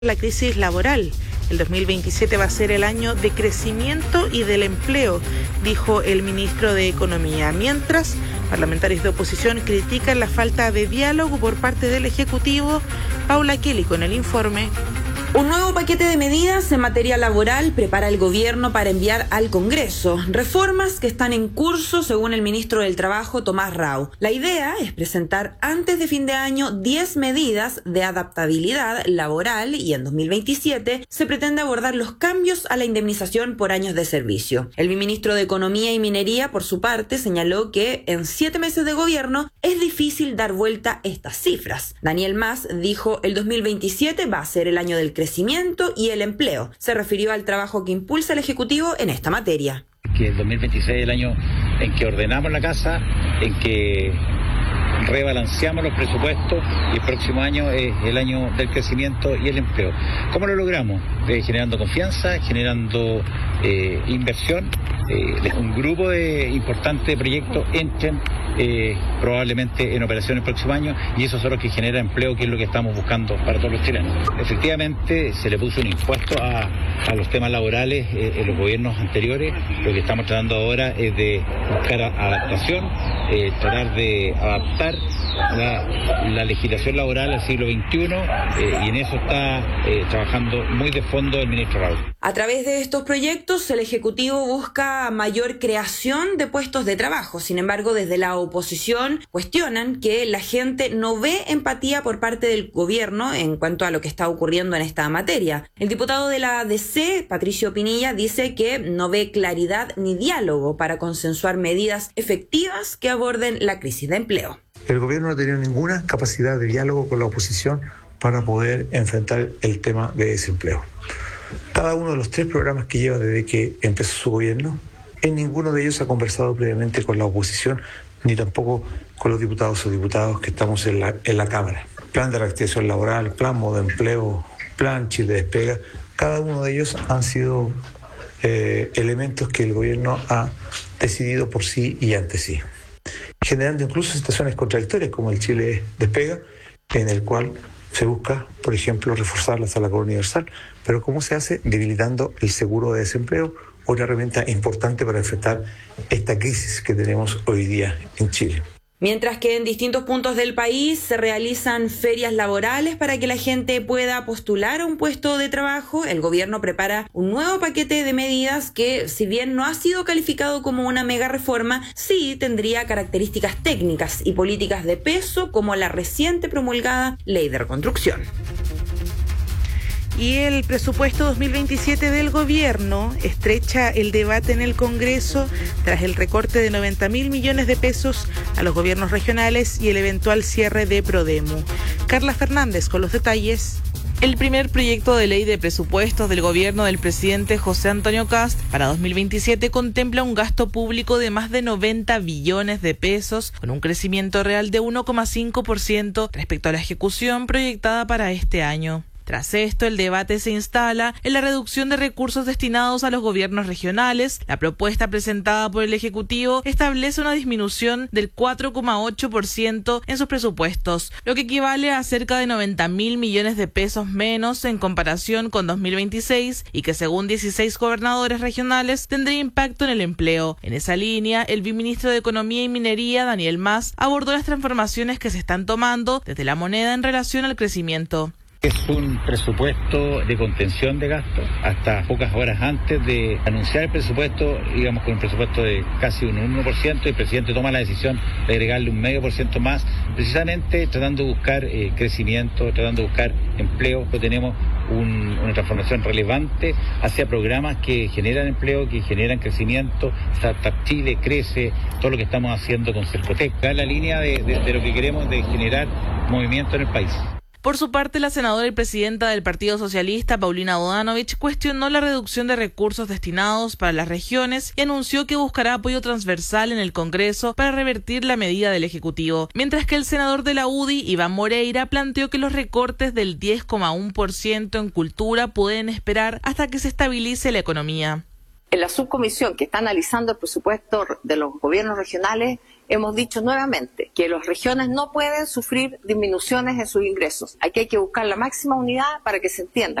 la crisis laboral. El 2027 va a ser el año de crecimiento y del empleo, dijo el ministro de Economía. Mientras, parlamentarios de oposición critican la falta de diálogo por parte del Ejecutivo. Paula Kelly con el informe. Un nuevo paquete de medidas en materia laboral prepara el gobierno para enviar al Congreso. Reformas que están en curso, según el ministro del Trabajo, Tomás Rau. La idea es presentar antes de fin de año 10 medidas de adaptabilidad laboral y en 2027 se pretende abordar los cambios a la indemnización por años de servicio. El ministro de Economía y Minería, por su parte, señaló que en 7 meses de gobierno es difícil dar vuelta estas cifras. Daniel Mas dijo: el 2027 va a ser el año del crecimiento y el empleo. Se refirió al trabajo que impulsa el Ejecutivo en esta materia. Que el 2026 es el año en que ordenamos la casa, en que rebalanceamos los presupuestos y el próximo año es el año del crecimiento y el empleo. ¿Cómo lo logramos? Generando confianza, generando inversión. Un grupo de importantes proyectos entren probablemente en operación el próximo año y eso es lo que genera empleo, que es lo que estamos buscando para todos los chilenos. Efectivamente se le puso un impuesto a los temas laborales en los gobiernos anteriores. Lo que estamos tratando ahora es de buscar adaptación, tratar de adaptar la legislación laboral al siglo XXI y en eso está trabajando muy de fondo el ministro Rau. A través de estos proyectos el Ejecutivo busca mayor creación de puestos de trabajo. Sin embargo, desde la oposición cuestionan que la gente no ve empatía por parte del gobierno en cuanto a lo que está ocurriendo en esta materia. El diputado de la DC, Patricio Pinilla, dice que no ve claridad ni diálogo para consensuar medidas efectivas que aborden la crisis de empleo. El gobierno no ha tenido ninguna capacidad de diálogo con la oposición para poder enfrentar el tema de desempleo. Cada uno de los 3 programas que lleva desde que empezó su gobierno, en ninguno de ellos ha conversado previamente con la oposición, ni tampoco con los diputados o diputadas que estamos en la Cámara. Plan de reactivación laboral, plan modo empleo, plan Chile despega, cada uno de ellos han sido elementos que el gobierno ha decidido por sí y ante sí, generando incluso situaciones contradictorias como el Chile despega, en el cual se busca, por ejemplo, reforzar la sala universal, pero ¿cómo se hace? Debilitando el seguro de desempleo, una herramienta importante para enfrentar esta crisis que tenemos hoy día en Chile. Mientras que en distintos puntos del país se realizan ferias laborales para que la gente pueda postular a un puesto de trabajo, el gobierno prepara un nuevo paquete de medidas que, si bien no ha sido calificado como una mega reforma, sí tendría características técnicas y políticas de peso, como la reciente promulgada Ley de Reconstrucción. Y el presupuesto 2027 del gobierno estrecha el debate en el Congreso tras el recorte de 90.000 millones de pesos a los gobiernos regionales y el eventual cierre de Prodemu. Carla Fernández con los detalles. El primer proyecto de ley de presupuestos del gobierno del presidente José Antonio Kast para 2027 contempla un gasto público de más de 90 billones de pesos, con un crecimiento real de 1,5% respecto a la ejecución proyectada para este año. Tras esto, el debate se instala en la reducción de recursos destinados a los gobiernos regionales. La propuesta presentada por el Ejecutivo establece una disminución del 4,8% en sus presupuestos, lo que equivale a cerca de 90.000 millones de pesos menos en comparación con 2026 y que, según 16 gobernadores regionales, tendría impacto en el empleo. En esa línea, el viceministro de Economía y Minería, Daniel Mas, abordó las transformaciones que se están tomando desde la moneda en relación al crecimiento. Es un presupuesto de contención de gastos. Hasta pocas horas antes de anunciar el presupuesto, íbamos con un presupuesto de casi un 1%, y el presidente toma la decisión de agregarle un 0,5% más, precisamente tratando de buscar crecimiento, tratando de buscar empleo. Tenemos una transformación relevante hacia programas que generan empleo, que generan crecimiento. Startup Chile crece, todo lo que estamos haciendo con Cercotec. Es la línea de lo que queremos de generar movimiento en el país. Por su parte, la senadora y presidenta del Partido Socialista, Paulina Bodanovich, cuestionó la reducción de recursos destinados para las regiones y anunció que buscará apoyo transversal en el Congreso para revertir la medida del Ejecutivo, mientras que el senador de la UDI, Iván Moreira, planteó que los recortes del 10,1% en cultura pueden esperar hasta que se estabilice la economía. En la subcomisión que está analizando el presupuesto de los gobiernos regionales, hemos dicho nuevamente que las regiones no pueden sufrir disminuciones en sus ingresos. Aquí hay que buscar la máxima unidad para que se entienda.